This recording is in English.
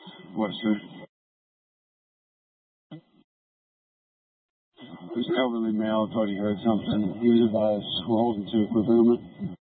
What, sir? This elderly male thought he heard something. He was advised we're holding to it for movement.